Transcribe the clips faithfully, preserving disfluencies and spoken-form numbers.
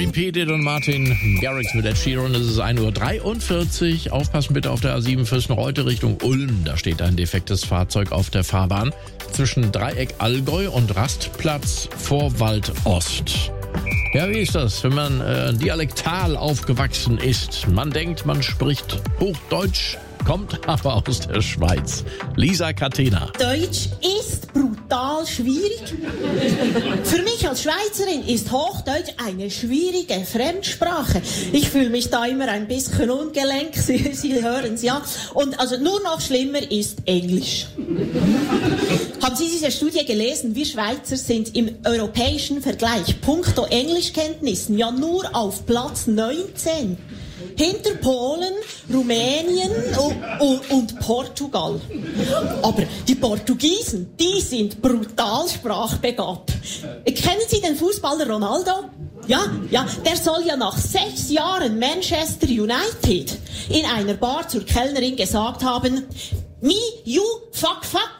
Repeat It und Martin Garrix mit Ed Sheeran. Es ist ein Uhr dreiundvierzig. Aufpassen bitte auf der A sieben Fürstenreute Richtung Ulm. Da steht ein defektes Fahrzeug auf der Fahrbahn zwischen Dreieck Allgäu und Rastplatz Vorwald Ost. Ja, wie ist das, wenn man äh, dialektal aufgewachsen ist? Man denkt, man spricht Hochdeutsch, kommt aber aus der Schweiz. Lisa Catena. Deutsch ist brutal schwierig. Für mich als Schweizerin ist Hochdeutsch eine schwierige Fremdsprache. Ich fühle mich da immer ein bisschen ungelenk, Sie, Sie hören es, ja. Und also nur noch schlimmer ist Englisch. Haben Sie diese Studie gelesen? Wir Schweizer sind im europäischen Vergleich punkto Englischkenntnissen ja nur auf Platz neunzehn. Hinter Polen, Rumänien und, und, und Portugal. Aber die Portugiesen, die sind brutal sprachbegabt. Kennen Sie den Fußballer Ronaldo? Ja, ja, der soll ja nach sechs Jahren Manchester United in einer Bar zur Kellnerin gesagt haben, me, you, fuck, fuck.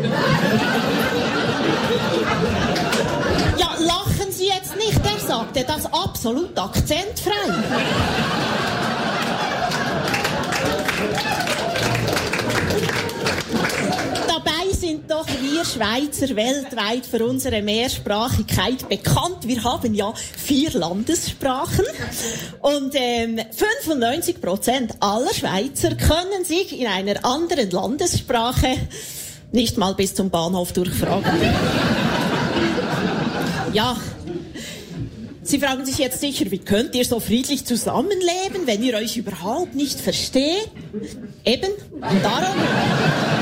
Ja, lachen Sie jetzt nicht, der sagte das absolut akzentfrei. Dabei sind doch wir Schweizer weltweit für unsere Mehrsprachigkeit bekannt. Wir haben ja vier Landessprachen und ähm, fünfundneunzig Prozent aller Schweizer können sich in einer anderen Landessprache nicht mal bis zum Bahnhof durchfragen. Ja, Sie fragen sich jetzt sicher, wie könnt ihr so friedlich zusammenleben, wenn ihr euch überhaupt nicht versteht? Eben, darum...